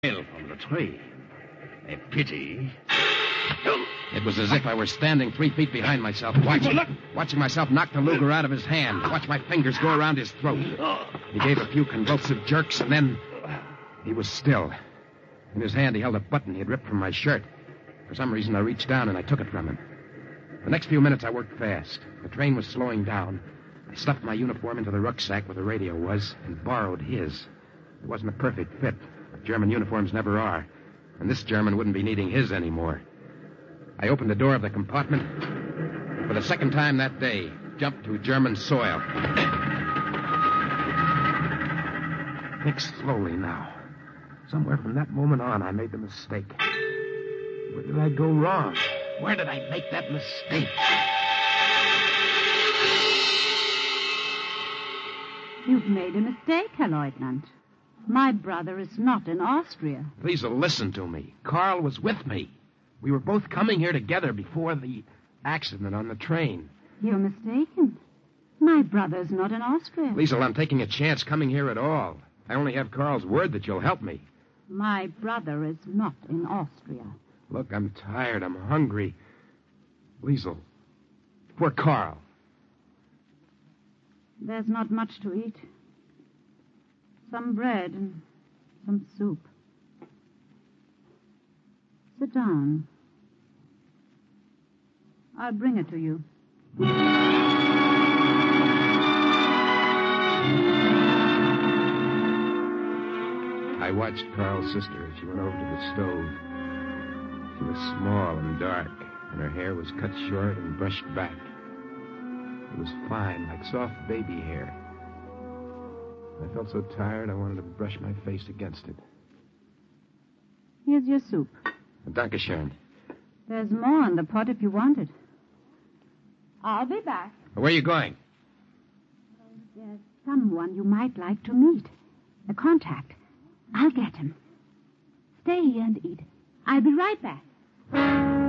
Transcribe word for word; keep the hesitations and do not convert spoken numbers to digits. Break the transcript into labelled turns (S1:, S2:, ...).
S1: fell from the tree. A pity.
S2: It was as if I were standing three feet behind myself, watching, watching myself knock the Luger out of his hand, watch my fingers go around his throat. He gave a few convulsive jerks, and then he was still. In his hand, he held a button he had ripped from my shirt. For some reason, I reached down and I took it from him. The next few minutes, I worked fast. The train was slowing down. I stuffed my uniform into the rucksack where the radio was and borrowed his. It wasn't a perfect fit. German uniforms never are. And this German wouldn't be needing his anymore. I opened the door of the compartment, and for the second time that day, jumped to German soil. Think slowly now. Somewhere from that moment on, I made the mistake. Where did I go wrong? Where did I make that mistake?
S3: You've made a mistake, Herr Leutnant. My brother is not in Austria.
S2: Please listen to me. Carl was with me. We were both coming here together before the accident on the train.
S3: You're mistaken. My brother's not in Austria.
S2: Liesel, I'm taking a chance coming here at all. I only have Carl's word that you'll help me.
S3: My brother is not in Austria.
S2: Look, I'm tired. I'm hungry. Liesel, for Carl.
S3: There's not much to eat. Some bread and some soup. Sit down. I'll bring it to you.
S2: I watched Carl's sister as she went over to the stove. She was small and dark, and her hair was cut short and brushed back. It was fine, like soft baby hair. I felt so tired, I wanted to brush my face against it.
S3: Here's your soup.
S2: Dankeschön.
S3: There's more in the pot if you want it. I'll be back.
S2: Where are you going?
S3: There's someone you might like to meet. A contact. I'll get him. Stay here and eat. I'll be right back.